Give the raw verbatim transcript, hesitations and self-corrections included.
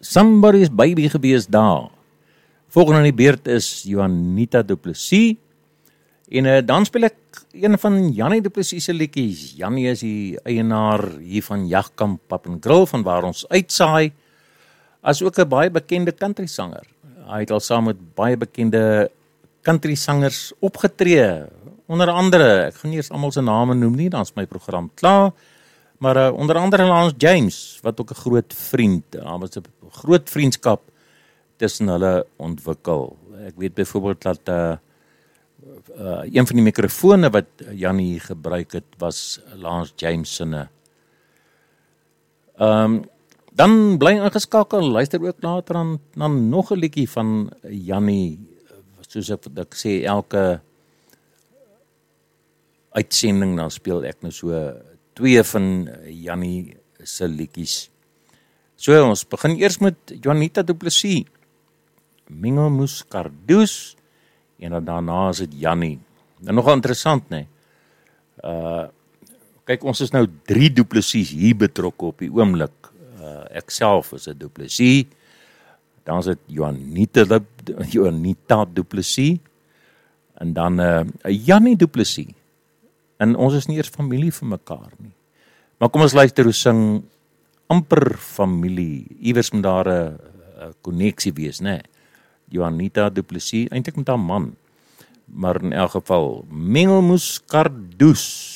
Somebody's baby gewees daar. Volgende in die beurt is Juanita Du Plessis. En uh, dan speel ek een van Jannie Du Plessis se liedjies. Jannie is die eienaar hier van Jagkamp Pub and Grill, van waar ons uitsaai, as ook 'n baie bekende country sanger. Hy het al saam met baie bekende country sangers opgetree. Onder andere, ek gaan nie eers almal se name noem nie, dan is my program klaar. Maar uh, onder andere Lance James, wat ook 'n groot vriend, daar was 'n groot vriendskap tussen hulle ontwikkel. Ek weet byvoorbeeld dat uh, uh, een van die mikrofone wat Jannie gebruik het, was Lance James se. Um, dan bly ingeskakel, luister ook later aan, aan nog 'n liedjie van Jannie, soos ek, ek sê, elke uitsending, dan speel ek nou so twee van Jannie se liedjies. So, ons begin eers met Juanita Du Plessis, Mengelmoes Kardoes, en dan daarna is dit Jannie. En nogal interessant, nee. Uh, kyk, ons is nou drie Du Plessis hier betrokke op die oomblik. Uh, ek self is 'n Du Plessis, dan is dit Juanita, Juanita Du Plessis, en dan uh, Jannie Du Plessis. En ons is nie eers familie vir mekaar nie. Maar kom ons luister hoe sing amper familie. Iewers moet daar 'n koneksie wees, né? Juanita Du Plessis, eintlik met haar man. Maar in elk geval, Mengelmoes Kardoes.